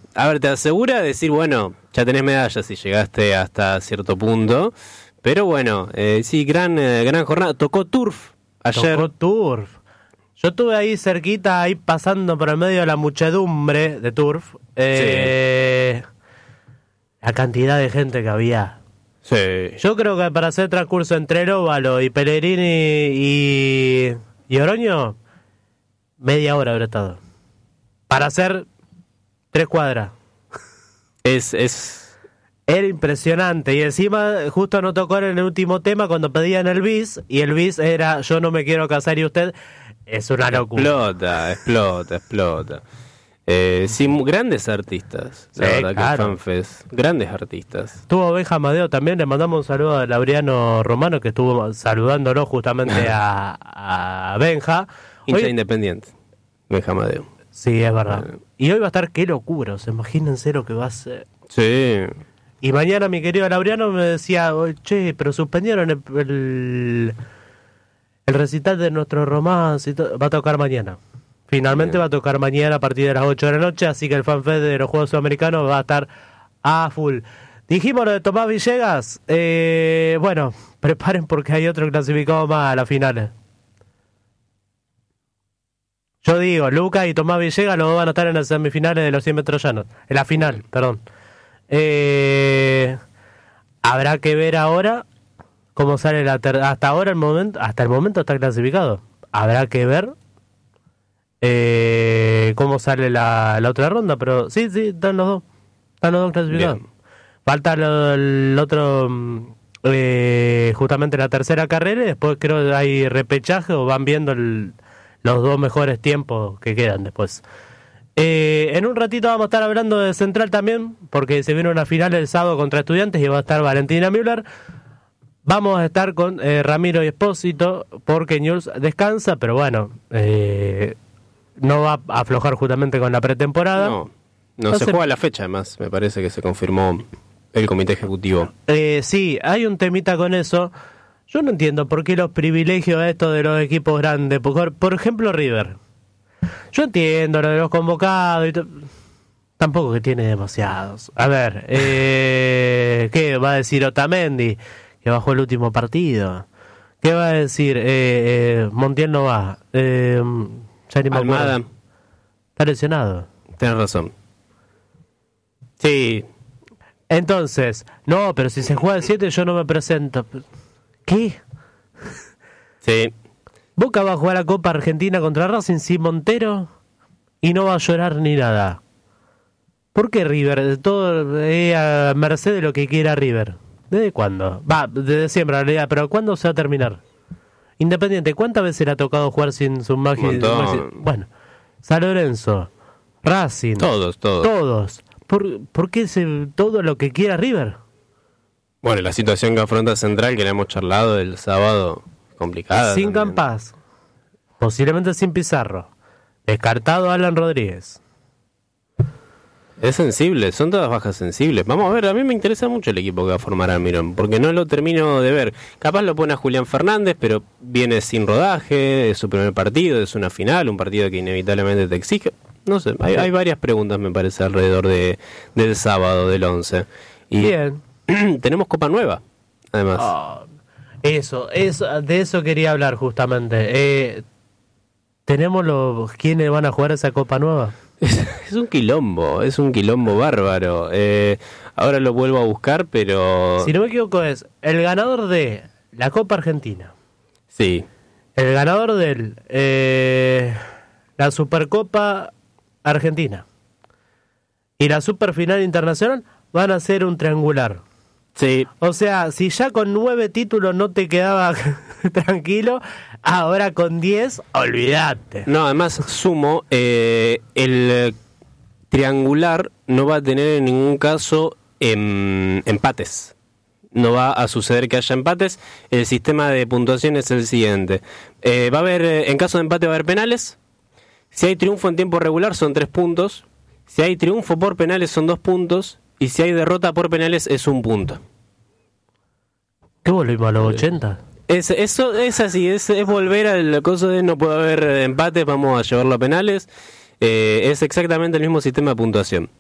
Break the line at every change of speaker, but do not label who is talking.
a ver, te asegura decir, bueno, ya tenés medallas si llegaste hasta cierto punto. Pero bueno, sí, gran jornada. Tocó Turf ayer.
Tocó Turf. Yo estuve ahí cerquita, ahí pasando por el medio de la muchedumbre de Turf. La cantidad de gente que había.
Sí.
Yo creo que para hacer transcurso entre el óvalo y Pellegrini y Oroño, media hora habrá estado. Para hacer 3 cuadras. Era impresionante. Y encima justo nos tocó en el último tema cuando pedían el bis. Y el bis era yo no me quiero casar y usted. Es una locura.
Explota. Sí, grandes artistas. La verdad
claro.
que FanFest. Grandes artistas.
Estuvo Benja Amadeo también. Le mandamos un saludo a Laureano Romano que estuvo saludándolo justamente a Benja.
Hincha independiente. Benja Amadeo.
Sí, es verdad. Y hoy va a estar qué locura. O sea, imagínense lo que va a ser.
Sí.
Y mañana mi querido Laureano me decía, che, pero suspendieron el recital de nuestro romance y todo. Va a tocar mañana. Finalmente va a tocar mañana a partir de las 8 de la noche, así que el FanFest de los Juegos Sudamericanos va a estar a full. Dijimos lo de Tomás Villegas. Bueno, preparen porque hay otro clasificado más a las finales. Yo digo, Lucas y Tomás Villegas los dos van a estar en las semifinales de los 100 metros llanos. En la final, perdón. Habrá que ver ahora cómo sale hasta ahora hasta el momento está clasificado. Habrá que ver cómo sale la otra ronda, pero sí, están los dos clasificados. Bien. Falta el otro, justamente la tercera carrera, y después creo que hay repechaje o van viendo los dos mejores tiempos que quedan después. En un ratito vamos a estar hablando de Central también, porque se viene una final el sábado contra Estudiantes y va a estar Valentina Müller. Vamos a estar con Ramiro y Espósito, porque Newell's descansa, pero bueno, no va a aflojar justamente con la pretemporada.
No se juega la fecha, además, me parece que se confirmó el comité ejecutivo.
Sí, hay un temita con eso. Yo no entiendo por qué los privilegios estos de los equipos grandes, por ejemplo River. Yo entiendo lo de los convocados y tampoco que tiene demasiados. A ver, ¿qué va a decir Otamendi? Que bajó el último partido. ¿Qué va a decir? Montiel no va. Ya ni me
Almada.
acuerdo. Está lesionado.
Tienes razón. Sí.
Entonces, no, pero si se juega el 7 yo no me presento. ¿Qué?
Sí.
Boca va a jugar la Copa Argentina contra Racing sin Montero y no va a llorar ni nada. ¿Por qué River? Todo a merced de lo que quiera River. ¿Desde cuándo? Va, desde siempre en realidad, pero ¿cuándo se va a terminar? Independiente, ¿cuántas veces le ha tocado jugar sin su magia? Bueno, San Lorenzo, Racing.
Todos.
¿Por qué todo lo que quiera River?
Bueno, la situación que afronta Central, que le hemos charlado el sábado, complicada.
Sin Campás, posiblemente sin Pizarro, descartado Alan Rodríguez.
Es sensible, son todas bajas sensibles. Vamos a ver, a mí me interesa mucho el equipo que va a formar Almirón, porque no lo termino de ver. Capaz lo pone a Julián Fernández, pero viene sin rodaje, es su primer partido, es una final, un partido que inevitablemente te exige. No sé, hay varias preguntas, me parece, alrededor del sábado, del 11. Y
bien.
Tenemos Copa Nueva, además.
Eso, de eso quería hablar justamente. ¿Tenemos quiénes van a jugar esa Copa Nueva?
Es un quilombo bárbaro. Ahora lo vuelvo a buscar, pero...
Si no me equivoco es el ganador de la Copa Argentina.
Sí.
El ganador de la Supercopa Argentina. Y la Superfinal Internacional van a ser un triangular.
Sí.
O sea, si ya con 9 títulos no te quedaba tranquilo, ahora con 10, olvídate.
No, además sumo, el triangular no va a tener en ningún caso empates. No va a suceder que haya empates. El sistema de puntuación es el siguiente. Va a haber, en caso de empate va a haber penales. Si hay triunfo en tiempo regular son 3 puntos. Si hay triunfo por penales son 2 puntos. Y si hay derrota por penales es 1 punto.
¿Qué volvimos a los 80?
Eso es así, es volver al coso de no puede haber empate, vamos a llevarlo a penales. Es exactamente el mismo sistema de puntuación.